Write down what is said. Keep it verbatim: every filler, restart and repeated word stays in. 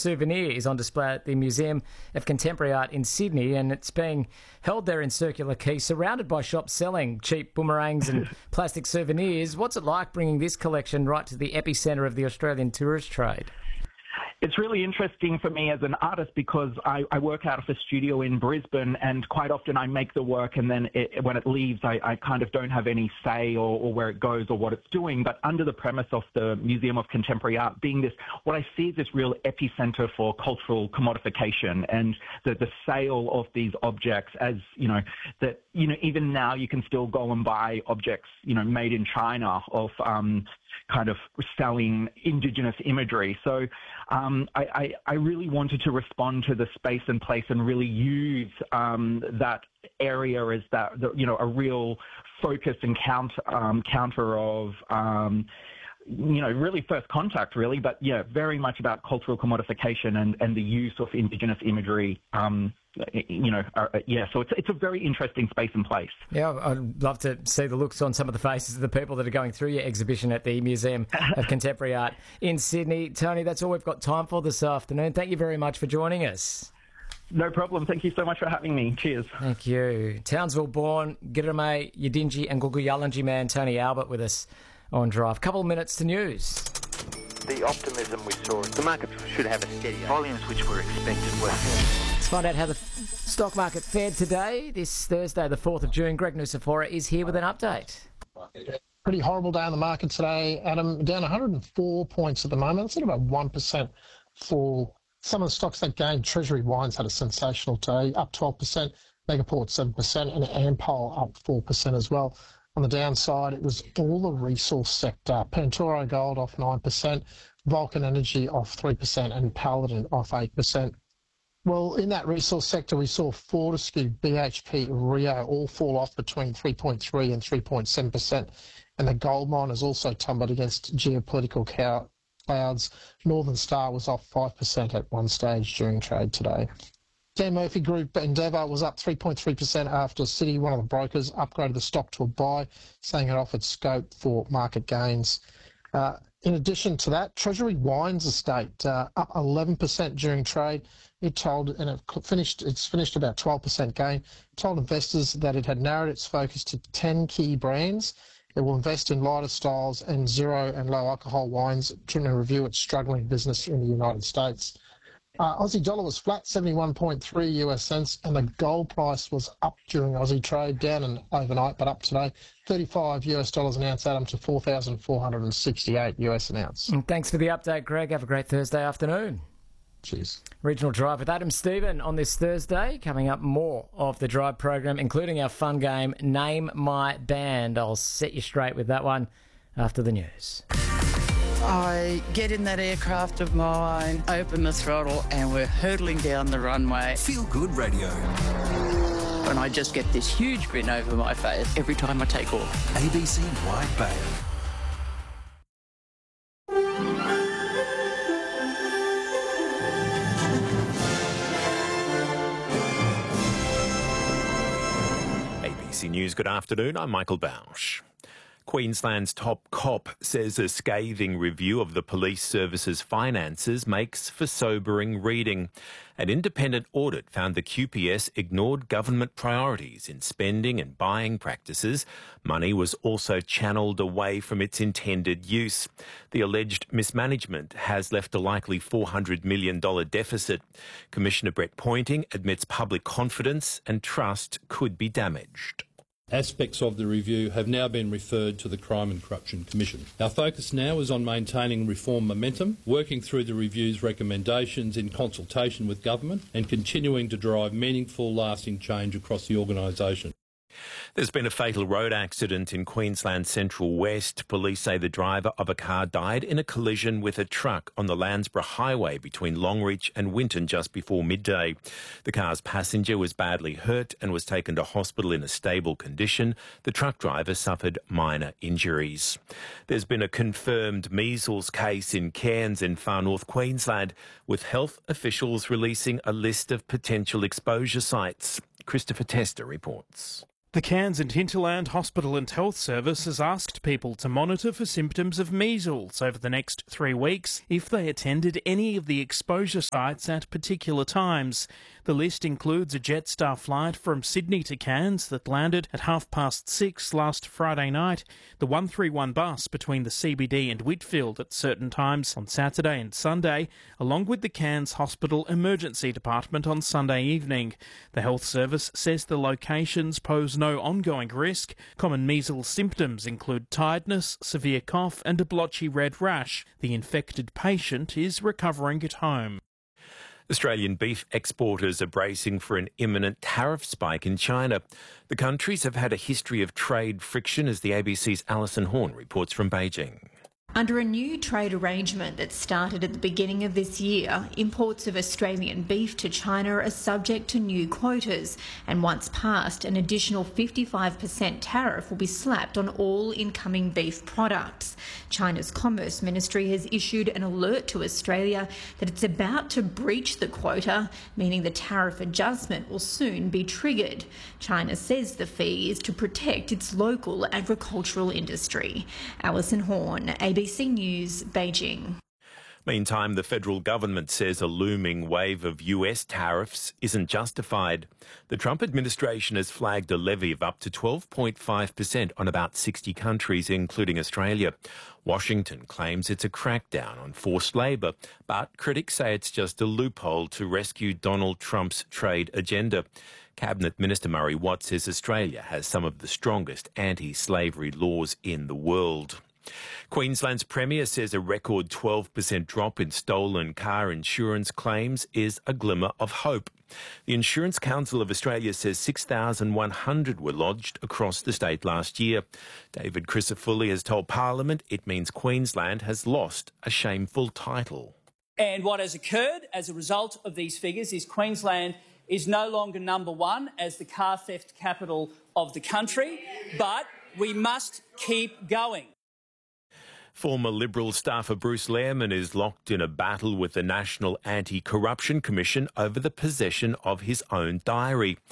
souvenir is on display at the Museum of Contemporary Art in Sydney, and it's being held there in Circular Quay, surrounded by shops selling cheap boomerangs and plastic souvenirs. What's it like bringing this collection right to the epicentre of the Australian tourist trade? It's really interesting for me as an artist because I, I work out of a studio in Brisbane, and quite often I make the work, and then it, when it leaves, I, I kind of don't have any say or, or where it goes or what it's doing. But under the premise of the Museum of Contemporary Art being this, what I see is this real epicenter for cultural commodification, and the, the sale of these objects as, you know, that, you know, even now you can still go and buy objects, you know, made in China of, um, kind of selling indigenous imagery. So um, I, I, I really wanted to respond to the space and place and really use um, that area as that, the, you know, a real focus and counter, um, counter of, um, you know, really first contact, really, but yeah, very much about cultural commodification and, and the use of indigenous imagery. Um, you know, uh, yeah, so it's it's a very interesting space and place. Yeah, I'd love to see the looks on some of the faces of the people that are going through your exhibition at the Museum of Contemporary Art in Sydney. Tony, that's all we've got time for this afternoon. Thank you very much for joining us. No problem. Thank you so much for having me. Cheers. Thank you. Townsville-born, Girramay, Yidinji and Guguyalanji man Tony Albert with us on Drive. Couple of minutes to news. The optimism we saw, the market should have a steady volumes which were expected were. Let's find out how the stock market fared today, this Thursday, the fourth of June. Greg Nusafora is here with an update. Pretty horrible day on the market today, Adam. Down one hundred four points at the moment. It's at about one percent fall. Some of the stocks that gained, Treasury Wines had a sensational day, up twelve percent, Megaport seven percent, and Ampol up four percent as well. On the downside, it was all the resource sector. Pantoro Gold off nine percent, Vulcan Energy off three percent, and Paladin off eight percent. Well, in that resource sector, we saw Fortescue, B H P, Rio all fall off between three point three and three point seven percent. And the gold miners also tumbled against geopolitical clouds. Northern Star was off five percent at one stage during trade today. Dan Murphy Group Endeavour was up three point three percent after Citi, one of the brokers, upgraded the stock to a buy, saying it offered scope for market gains. Uh, in addition to that, Treasury Wines Estate uh, up eleven percent during trade. It told, and it finished, it's finished about twelve percent gain. It told investors that it had narrowed its focus to ten key brands. It will invest in lighter styles and zero and low alcohol wines during a review its struggling business in the United States. Uh, Aussie dollar was flat, seventy-one point three U S cents, and the gold price was up during Aussie trade, down and overnight, but up today, thirty-five U S dollars an ounce, Adam, to four thousand four hundred sixty-eight U S an ounce. And thanks for the update, Greg. Have a great Thursday afternoon. Cheers. Regional Drive with Adam Stephen on this Thursday. Coming up, more of the Drive program, including our fun game, Name My Band. I'll set you straight with that one after the news. I get in that aircraft of mine, open the throttle, and we're hurtling down the runway. Feel Good Radio. And I just get this huge grin over my face every time I take off. A B C Wide Bay. A B C News, good afternoon. I'm Michael Bausch. Queensland's top cop says a scathing review of the police service's finances makes for sobering reading. An independent audit found the Q P S ignored government priorities in spending and buying practices. Money was also channelled away from its intended use. The alleged mismanagement has left a likely four hundred million dollars deficit. Commissioner Brett Pointing admits public confidence and trust could be damaged. Aspects of the review have now been referred to the Crime and Corruption Commission. Our focus now is on maintaining reform momentum, working through the review's recommendations in consultation with government, and continuing to drive meaningful, lasting change across the organisation. There's been a fatal road accident in Queensland's Central West. Police say the driver of a car died in a collision with a truck on the Landsborough Highway between Longreach and Winton just before midday. The car's passenger was badly hurt and was taken to hospital in a stable condition. The truck driver suffered minor injuries. There's been a confirmed measles case in Cairns in far north Queensland, with health officials releasing a list of potential exposure sites. Christopher Tester reports. The Cairns and Hinterland Hospital and Health Service has asked people to monitor for symptoms of measles over the next three weeks if they attended any of the exposure sites at particular times. The list includes a Jetstar flight from Sydney to Cairns that landed at half past six last Friday night, the one three one bus between the C B D and Whitfield at certain times on Saturday and Sunday, along with the Cairns Hospital Emergency Department on Sunday evening. The Health Service says the locations pose no ongoing risk. Common measles symptoms include tiredness, severe cough and a blotchy red rash. The infected patient is recovering at home. Australian beef exporters are bracing for an imminent tariff spike in China. The countries have had a history of trade friction, as the A B C's Alison Horn reports from Beijing. Under a new trade arrangement that started at the beginning of this year, imports of Australian beef to China are subject to new quotas, and once passed, an additional fifty-five percent tariff will be slapped on all incoming beef products. China's Commerce Ministry has issued an alert to Australia that it's about to breach the quota, meaning the tariff adjustment will soon be triggered. China says the fee is to protect its local agricultural industry. Alison Horn, A B C News, Beijing. Meantime, the federal government says a looming wave of U S tariffs isn't justified. The Trump administration has flagged a levy of up to twelve point five percent on about sixty countries, including Australia. Washington claims it's a crackdown on forced labour, but critics say it's just a loophole to rescue Donald Trump's trade agenda. Cabinet Minister Murray Watt says Australia has some of the strongest anti-slavery laws in the world. Queensland's Premier says a record twelve percent drop in stolen car insurance claims is a glimmer of hope. The Insurance Council of Australia says six thousand one hundred were lodged across the state last year. David Crisafulli has told Parliament it means Queensland has lost a shameful title. And what has occurred as a result of these figures is Queensland is no longer number one as the car theft capital of the country, but we must keep going. Former Liberal staffer Bruce Lehrmann is locked in a battle with the National Anti-Corruption Commission over the possession of his own diary.